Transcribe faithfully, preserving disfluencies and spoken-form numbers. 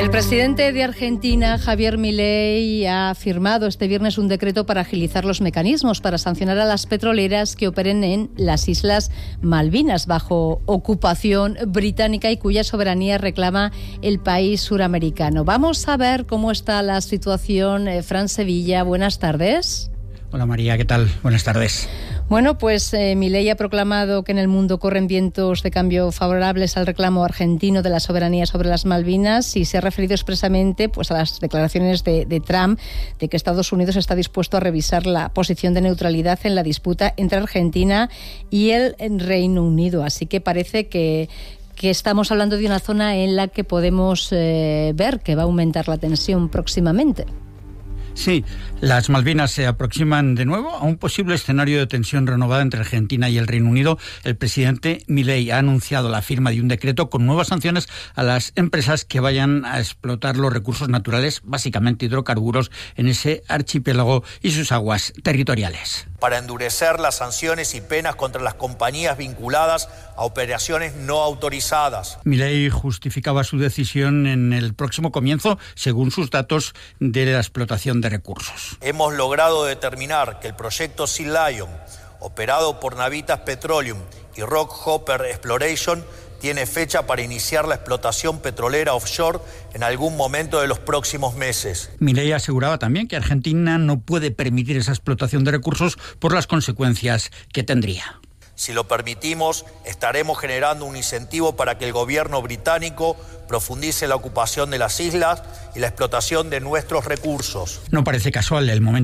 El presidente de Argentina, Javier Milei, ha firmado este viernes un decreto para agilizar los mecanismos para sancionar a las petroleras que operen en las Islas Malvinas bajo ocupación británica y cuya soberanía reclama el país suramericano. Vamos a ver cómo está la situación. Eh, Fran Sevilla, buenas tardes. Hola María, ¿qué tal? Buenas tardes. Bueno, pues eh, Milei ha proclamado que en el mundo corren vientos de cambio favorables al reclamo argentino de la soberanía sobre las Malvinas y se ha referido expresamente pues, a las declaraciones de, de Trump de que Estados Unidos está dispuesto a revisar la posición de neutralidad en la disputa entre Argentina y el Reino Unido. Así que parece que, que estamos hablando de una zona en la que podemos eh, ver que va a aumentar la tensión próximamente. Sí, las Malvinas se aproximan de nuevo a un posible escenario de tensión renovada entre Argentina y el Reino Unido. El presidente Milei ha anunciado la firma de un decreto con nuevas sanciones a las empresas que vayan a explotar los recursos naturales, básicamente hidrocarburos, en ese archipiélago y sus aguas territoriales. Para endurecer las sanciones y penas contra las compañías vinculadas a operaciones no autorizadas. Milei justificaba su decisión en el próximo comienzo, según sus datos, de la explotación de recursos. Hemos logrado determinar que el proyecto Sea Lion, operado por Navitas Petroleum y Rockhopper Exploration, tiene fecha para iniciar la explotación petrolera offshore en algún momento de los próximos meses. Milei aseguraba también que Argentina no puede permitir esa explotación de recursos por las consecuencias que tendría. Si lo permitimos, estaremos generando un incentivo para que el gobierno británico profundice la ocupación de las islas y la explotación de nuestros recursos. No parece casual el momento